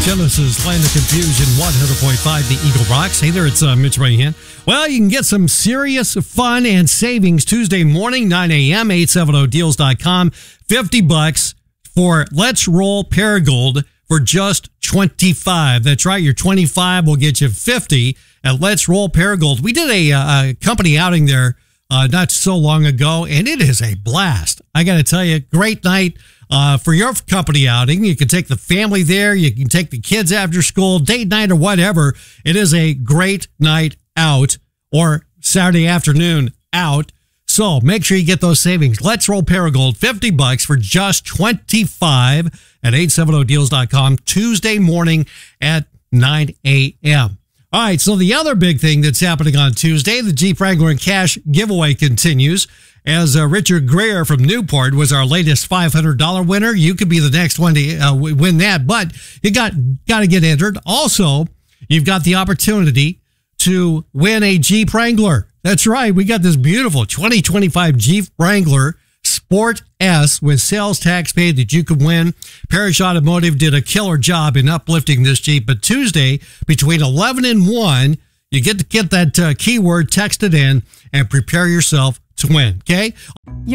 Genesis, Land of Confusion, 100.5 The Eagle Rocks. Hey there, it's Mitch Rayhan. Well, you can get some serious fun and savings Tuesday morning, 9 a.m., 870deals.com. $50 for Let's Roll Paragold for just $25. That's right, your $25 will get you $50 at Let's Roll Paragold. We did a company outing there not so long ago, and it is a blast. I got to tell you, great night. For your company outing, you can take the family there. You can take the kids after school, date night or whatever. It is a great night out or Saturday afternoon out. So make sure you get those savings. Let's Roll Paragold, $50 for just $25 at 870deals.com Tuesday morning at 9 a.m. All right, so the other big thing that's happening on Tuesday, the Jeep Wrangler and Cash giveaway continues. As Richard Greer from Newport was our latest $500 winner. You could be the next one to win that, but you got to get entered. Also, you've got the opportunity to win a Jeep Wrangler. That's right. We got this beautiful 2025 Jeep Wrangler Sport S with sales tax paid that you could win. Parrish Automotive did a killer job in uplifting this Jeep, but Tuesday between 11 and 1, you get to get that keyword texted in and prepare yourself to win, okay?